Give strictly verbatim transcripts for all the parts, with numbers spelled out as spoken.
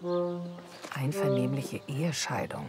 Einvernehmliche Ehescheidung.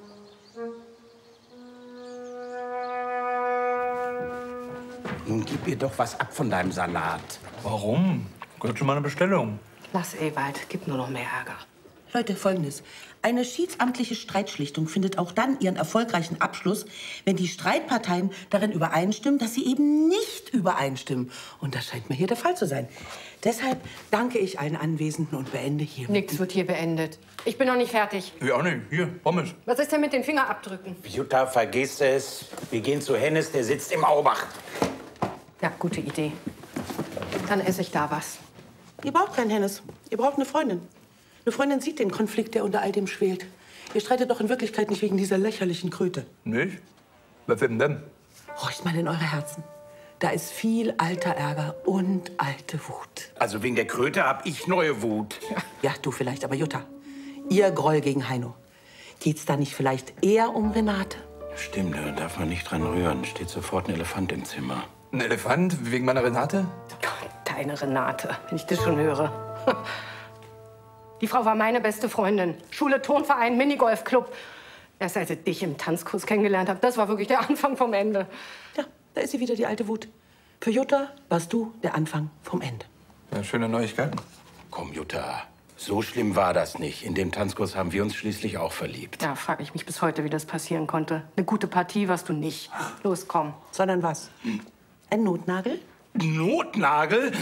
Nun gib mir doch was ab von deinem Salat. Warum? Gehört schon mal eine Bestellung. Lass, Ewald, gibt nur noch mehr Ärger. Leute, Folgendes. Eine schiedsamtliche Streitschlichtung findet auch dann ihren erfolgreichen Abschluss, wenn die Streitparteien darin übereinstimmen, dass sie eben nicht übereinstimmen. Und das scheint mir hier der Fall zu sein. Deshalb danke ich allen Anwesenden und beende hier. Nichts wird hier beendet. Ich bin noch nicht fertig. Ja, auch nicht. Hier, Pommes. Was ist denn mit den Fingerabdrücken? Jutta, vergiss es. Wir gehen zu Hennes, der sitzt im Aubach. Ja, gute Idee. Dann esse ich da was. Ihr braucht keinen Hennes. Ihr braucht eine Freundin. Eine Freundin sieht den Konflikt, der unter all dem schwelt. Ihr streitet doch in Wirklichkeit nicht wegen dieser lächerlichen Kröte. Nicht? Wer will denn? Horcht mal in eure Herzen. Da ist viel alter Ärger und alte Wut. Also wegen der Kröte hab ich neue Wut. Ja, du vielleicht, aber Jutta, ihr Groll gegen Heino. Geht's da nicht vielleicht eher um Renate? Stimmt, da darf man nicht dran rühren. Steht sofort ein Elefant im Zimmer. Ein Elefant? Wegen meiner Renate? Gott, deine Renate, wenn ich das schon höre. Die Frau war meine beste Freundin. Schule, Turnverein, Minigolfclub. Erst als ich dich im Tanzkurs kennengelernt habe, das war wirklich der Anfang vom Ende. Ja, da ist sie wieder, die alte Wut. Für Jutta warst du der Anfang vom Ende. Ja, schöne Neuigkeiten. Komm, Jutta, so schlimm war das nicht. In dem Tanzkurs haben wir uns schließlich auch verliebt. Ja, frage ich mich bis heute, wie das passieren konnte. Eine gute Partie warst du nicht. Los, komm. Sondern was? Ein Notnagel? Notnagel?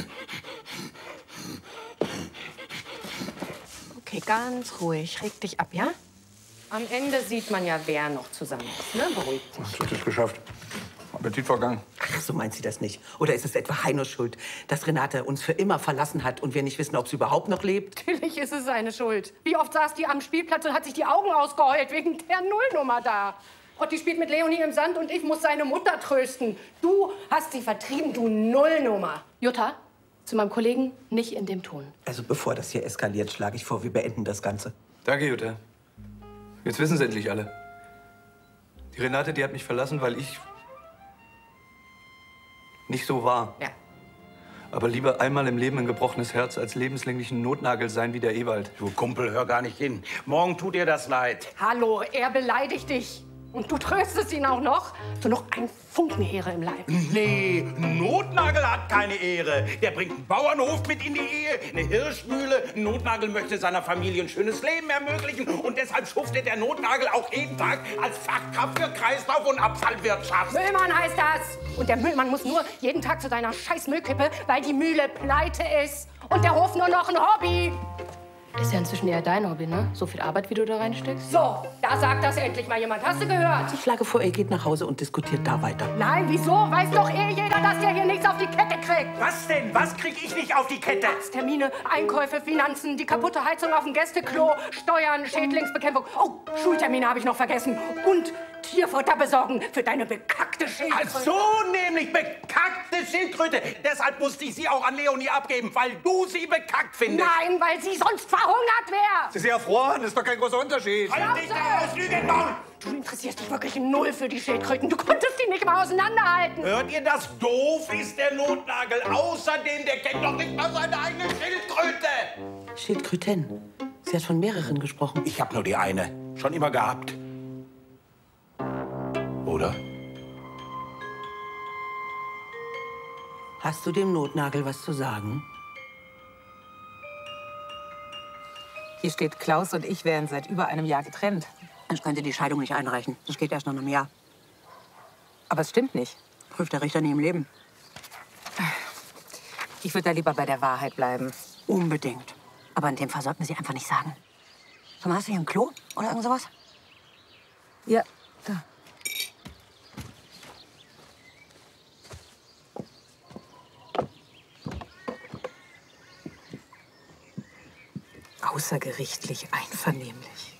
Okay, ganz ruhig. Reg dich ab, ja? Am Ende sieht man ja, wer noch zusammen ist. Ne? Beruhigt dich. Das ist geschafft. Appetit vergangen. Ach, so meint sie das nicht. Oder ist es etwa Heinos Schuld, dass Renate uns für immer verlassen hat und wir nicht wissen, ob sie überhaupt noch lebt? Natürlich ist es seine Schuld. Wie oft saß die am Spielplatz und hat sich die Augen ausgeheult wegen der Nullnummer da? Otti spielt mit Leonie im Sand und ich muss seine Mutter trösten. Du hast sie vertrieben, du Nullnummer. Jutta, zu meinem Kollegen nicht in dem Ton. Also bevor das hier eskaliert, schlage ich vor, wir beenden das Ganze. Danke, Jutta. Jetzt wissen es endlich alle. Die Renate, die hat mich verlassen, weil ich nicht so war. Ja. Aber lieber einmal im Leben ein gebrochenes Herz als lebenslänglichen Notnagel sein wie der Ewald. Du Kumpel, hör gar nicht hin. Morgen tut dir das leid. Hallo, er beleidigt dich. Und du tröstest ihn auch noch? Hast du noch einen Funken Ehre im Leib? Nee, Notnagel hat keine Ehre. Der bringt einen Bauernhof mit in die Ehe, eine Hirschmühle. Ein Notnagel möchte seiner Familie ein schönes Leben ermöglichen. Und deshalb schuftet der Notnagel auch jeden Tag als Fachkraft für Kreislauf- und Abfallwirtschaft. Müllmann heißt das. Und der Müllmann muss nur jeden Tag zu deiner scheiß Müllkippe, weil die Mühle pleite ist. Und der Hof nur noch ein Hobby. Ist ja inzwischen eher dein Hobby, ne? So viel Arbeit, wie du da reinsteckst. So, da sagt das endlich mal jemand. Hast du gehört? Ich schlage vor, ihr geht nach Hause und diskutiert da weiter. Nein, wieso? Weiß doch eh jeder, dass der hier nichts auf die Kette kriegt. Was denn? Was krieg ich nicht auf die Kette? Termine, Einkäufe, Finanzen, die kaputte Heizung auf dem Gästeklo, Steuern, Schädlingsbekämpfung. Oh, Schultermine habe ich noch vergessen. Und Tierfutter besorgen für deine bekackte Schildkröte. Ach so, nämlich bekackte Schildkröte. Deshalb musste ich sie auch an Leonie abgeben, weil du sie bekackt findest. Nein, weil sie sonst verhungert wäre. Sie ist ja erfroren, ist doch kein großer Unterschied. Halt dich da aus, Lügenmaul! Du interessierst dich wirklich null für die Schildkröten. Du konntest die nicht mal auseinanderhalten. Hört ihr das? Doof ist der Notnagel. Außerdem, der kennt doch nicht mal seine eigene Schildkröte. Schildkröten. Sie hat von mehreren gesprochen. Ich hab nur die eine. Schon immer gehabt. Oder? Hast du dem Notnagel was zu sagen? Hier steht, Klaus und ich wären seit über einem Jahr getrennt. Ich könnte die Scheidung nicht einreichen. Das geht erst nach einem Jahr. Aber es stimmt nicht. Prüft der Richter nie im Leben. Ich würde da lieber bei der Wahrheit bleiben. Unbedingt. Aber in dem Fall sollten wir sie einfach nicht sagen. Sag mal, hast du hier ein Klo oder irgend sowas? Ja, da. Außergerichtlich einvernehmlich.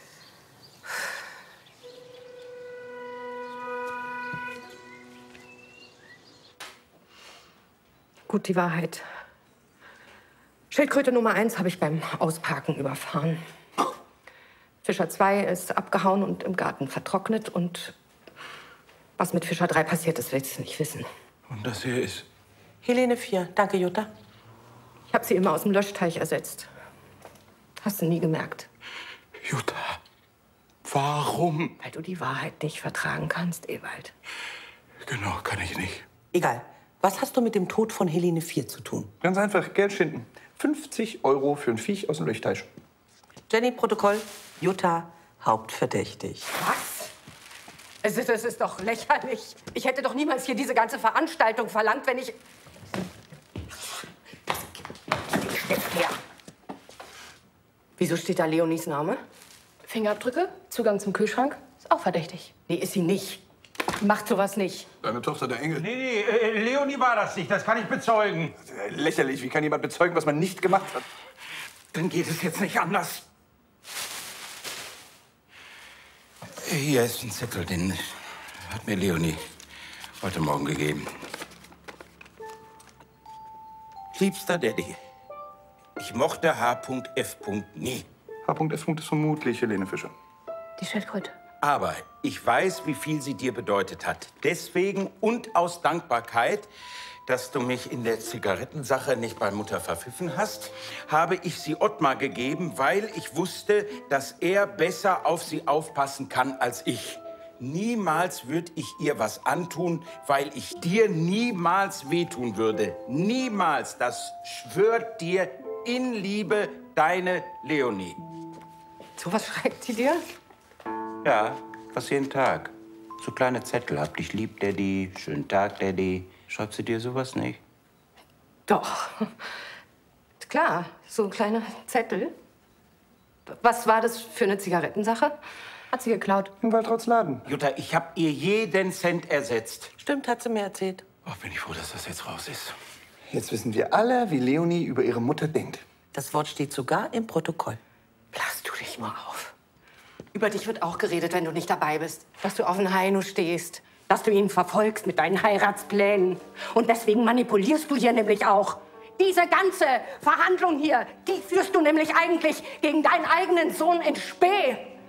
Gut, die Wahrheit. Schildkröte Nummer eins habe ich beim Ausparken überfahren. Fischer zwei ist abgehauen und im Garten vertrocknet. Und was mit Fischer drei passiert ist, willst du nicht wissen. Und das hier ist? Helene vier. Danke, Jutta. Ich habe sie immer aus dem Löschteich ersetzt. Hast du nie gemerkt. Jutta, warum? Weil du die Wahrheit nicht vertragen kannst, Ewald. Genau, kann ich nicht. Egal. Was hast du mit dem Tod von Helene vier zu tun? Ganz einfach, Geld schinden. fünfzig Euro für ein Viech aus dem Löchteich. Jenny, Protokoll. Jutta, hauptverdächtig. Was? Es ist, es ist doch lächerlich. Ich hätte doch niemals hier diese ganze Veranstaltung verlangt, wenn ich... Jetzt her. Wieso steht da Leonies Name? Fingerabdrücke, Zugang zum Kühlschrank. Ist auch verdächtig. Nee, ist sie nicht. Die macht sowas nicht. Deine Tochter, der Engel. Nee, nee, äh, Leonie war das nicht, das kann ich bezeugen. Äh, Lächerlich, wie kann jemand bezeugen, was man nicht gemacht hat? Dann geht es jetzt nicht anders. Hier ist ein Zettel, den hat mir Leonie heute Morgen gegeben. Liebster Daddy, ich mochte H F nie. H F ist vermutlich Helene Fischer. Die Schildkröte. Aber ich weiß, wie viel sie dir bedeutet hat. Deswegen und aus Dankbarkeit, dass du mich in der Zigarettensache nicht bei Mutter verpfiffen hast, habe ich sie Ottmar gegeben, weil ich wusste, dass er besser auf sie aufpassen kann als ich. Niemals würde ich ihr was antun, weil ich dir niemals wehtun würde. Niemals. Das schwört dir in Liebe deine Leonie. So was schreibt sie dir? Ja, fast jeden Tag. So kleine Zettel. Hab dich lieb, Daddy. Schönen Tag, Daddy. Schreibt sie dir sowas nicht? Doch. Klar, so ein kleiner Zettel. Was war das für eine Zigarettensache? Hat sie geklaut. Im Waldrotzladen. Jutta, ich hab ihr jeden Cent ersetzt. Stimmt, hat sie mir erzählt. Oh, bin ich froh, dass das jetzt raus ist. Jetzt wissen wir alle, wie Leonie über ihre Mutter denkt. Das Wort steht sogar im Protokoll. Lass du dich mal auf. Über dich wird auch geredet, wenn du nicht dabei bist. Dass du auf den Heino stehst. Dass du ihn verfolgst mit deinen Heiratsplänen. Und deswegen manipulierst du hier nämlich auch. Diese ganze Verhandlung hier, die führst du nämlich eigentlich gegen deinen eigenen Sohn in Späh.